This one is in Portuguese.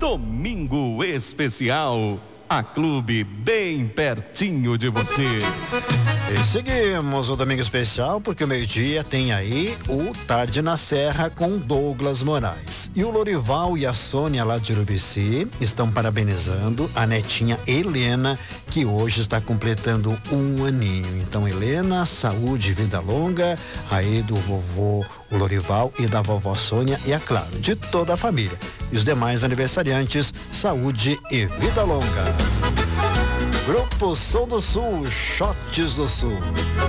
Domingo Especial. A Clube bem pertinho de você. E seguimos o Domingo Especial porque o meio-dia tem aí o Tarde na Serra com Douglas Moraes. E o Lorival e a Sônia lá de Urubici estão parabenizando a netinha Helena, que hoje está completando 1 aninho. Então, Helena, saúde e vida longa aí do vovô o Lorival e da vovó Sônia e, é claro, de toda a família. E os demais aniversariantes, saúde e vida longa. Grupo Som do Sul, Shots do Sul.